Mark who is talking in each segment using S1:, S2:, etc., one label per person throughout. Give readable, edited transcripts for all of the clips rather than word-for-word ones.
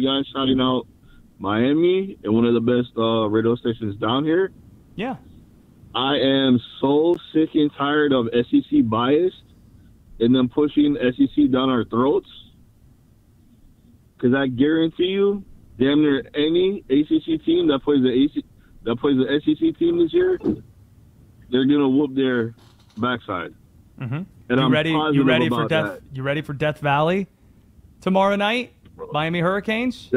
S1: guys shouting out Miami and one of the best radio stations down here.
S2: Yeah.
S1: I am so sick and tired of SEC bias and them pushing SEC down our throats. Because I guarantee you, damn near any ACC team that plays the SEC team this year, they're gonna whoop their backside.
S2: Mm-hmm.
S1: And
S2: You ready for Death?
S1: that.
S2: You ready for Death Valley tomorrow night? Miami Hurricanes.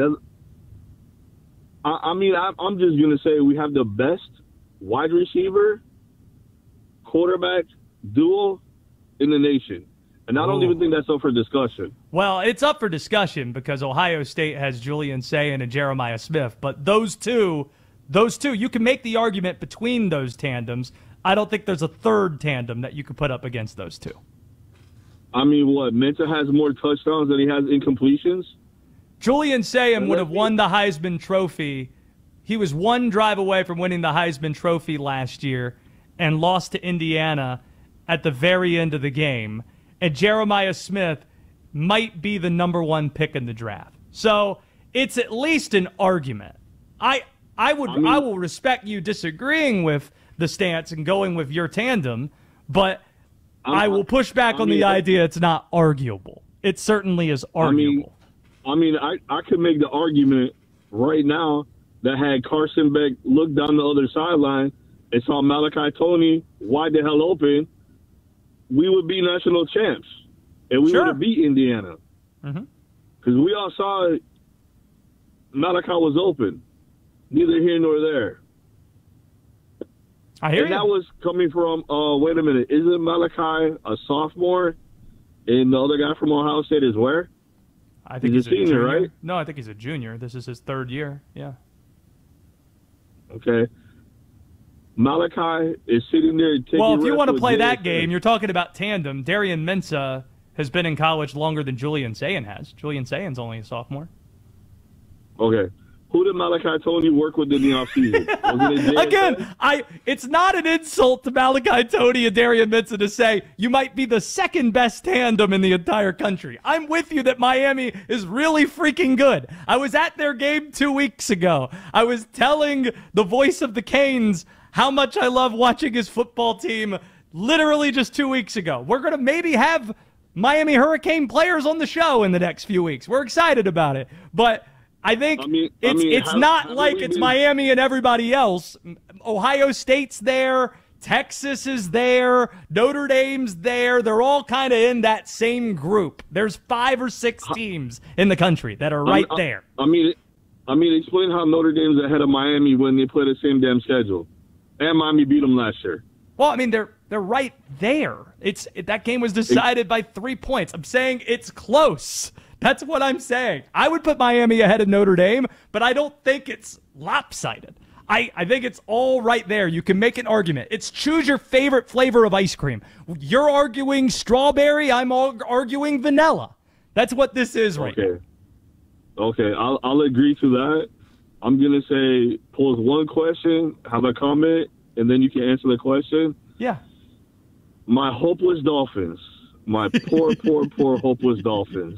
S1: I mean, I'm just gonna say we have the best wide receiver, quarterback duo in the nation. And I don't even think that's up for discussion.
S2: Well, it's up for discussion because Ohio State has Julian Sayin and Jeremiah Smith. But those two, you can make the argument between those tandems. I don't think there's a third tandem that you could put up against those two.
S1: I mean, what? Menta has more touchdowns than he has incompletions?
S2: Julian Sayin would have won the Heisman Trophy. He was one drive away from winning the Heisman Trophy last year and lost to Indiana at the very end of the game. And Jeremiah Smith might be the number one pick in the draft. So it's at least an argument. I will respect you disagreeing with the stance and going with your tandem, but I will push back on the idea it's not arguable. It certainly is arguable.
S1: I could make the argument right now that had Carson Beck looked down the other sideline and saw Malachi Tony wide the hell open, we would be national champs, and we would have beat Indiana. Because we all saw Malachi was open. Neither here nor there.
S2: I hear you.
S1: And that was coming from, wait a minute, isn't Malachi a sophomore and the other guy from Ohio State is where?
S2: I think
S1: he's a senior, right?
S2: No, I think he's a junior. This is his third year. Yeah.
S1: Okay. Malachi is sitting there taking
S2: Well, if you want to play that
S1: JSN.
S2: game, you're talking about tandem. Darian Mensah has been in college longer than Julian Sayin has. Julian Sayin's only a sophomore.
S1: Okay. Who did Malachi Tony work with in the offseason?
S2: Again, it's not an insult to Malachi Tony and Darian Mensah to say you might be the second best tandem in the entire country. I'm with you that Miami is really freaking good. I was at their game 2 weeks ago. I was telling the voice of the Canes how much I love watching his football team literally just 2 weeks ago. We're going to maybe have Miami Hurricane players on the show in the next few weeks. We're excited about it. But I think it's not like it's Miami and everybody else. Ohio State's there. Texas is there. Notre Dame's there. They're all kind of in that same group. There's 5 or 6 teams in the country that are right there.
S1: I mean, explain how Notre Dame's ahead of Miami when they play the same damn schedule. And Miami beat them last year.
S2: Well, I mean, they're right there. That game was decided by 3 points. I'm saying it's close. That's what I'm saying. I would put Miami ahead of Notre Dame, but I don't think it's lopsided. I think it's all right there. You can make an argument. It's choose your favorite flavor of ice cream. You're arguing strawberry. I'm arguing vanilla. That's what this is right now.
S1: Okay, I'll agree to that. I'm going to say pose one question, have a comment, and then you can answer the question.
S2: Yeah.
S1: My hopeless Dolphins. My poor, poor hopeless Dolphins.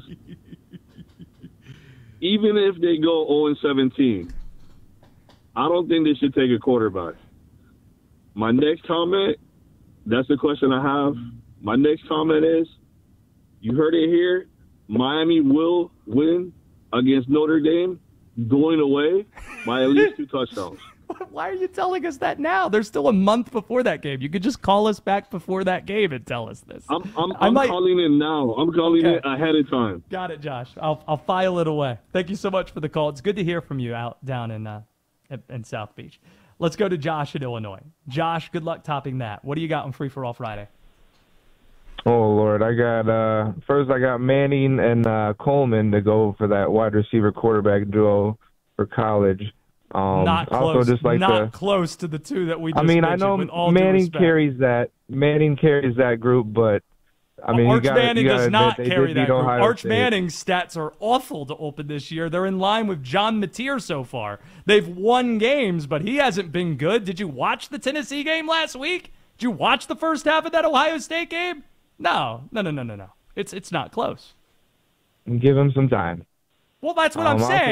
S1: Even if they go 0-17, I don't think they should take a quarterback. My next comment, that's the question I have. My next comment is, you heard it here, Miami will win against Notre Dame going away by at least 2 touchdowns.
S2: Why are you telling us that now? There's still a month before that game. You could just call us back before that game and tell us this.
S1: I'm calling it now. I'm calling it ahead of time.
S2: Got it, Josh. I'll file it away. Thank you so much for the call. It's good to hear from you out down in South Beach. Let's go to Josh in Illinois. Josh, good luck topping that. What do you got on Free for All Friday?
S3: Oh, Lord. I got Manning and Coleman to go for that wide receiver quarterback duo for college.
S2: Not close.
S3: Also just like
S2: close to the two that we just
S3: I know Manning carries that. Manning carries that group, but
S2: Arch Manning does not carry that group. Arch
S3: State.
S2: Manning's stats are awful to open this year. They're in line with John Mateer so far. They've won games, but he hasn't been good. Did you watch the Tennessee game last week? Did you watch the first half of that Ohio State game? No. It's not close.
S3: Give him some time.
S2: Well, that's what I'm saying.